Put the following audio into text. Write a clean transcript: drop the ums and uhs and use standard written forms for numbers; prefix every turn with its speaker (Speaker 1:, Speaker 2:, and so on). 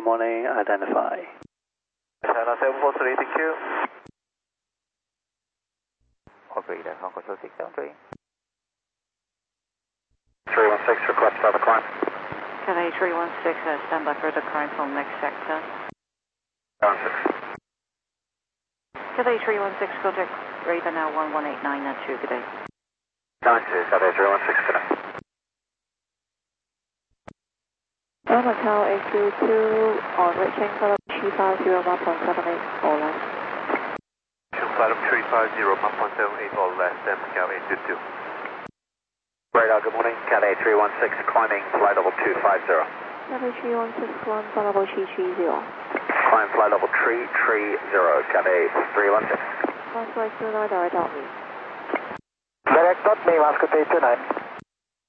Speaker 1: morning, identify.
Speaker 2: China 743, thank you.
Speaker 3: Operator, Hong Kong 0673.
Speaker 2: 316, request further climb.
Speaker 4: Cathay 316, stand by for the climb from next sector.
Speaker 2: 16.
Speaker 4: Cathay 316, contact radar now 1189 good day.
Speaker 2: 92, Cathay 316, good day.
Speaker 4: Macau AQ2 on reaching flight 350 1.78 all left.
Speaker 2: Flight 350 1.78 all left, and Macau AQ2.
Speaker 3: Radar, good morning. Cathay 316 climbing flight level 250.
Speaker 4: Cathay 316 1 flight level 330.
Speaker 3: Climb flight level 330, Cathay 316.
Speaker 4: Flight flight 29 direct out me.
Speaker 3: Direct out me, Moscow 29.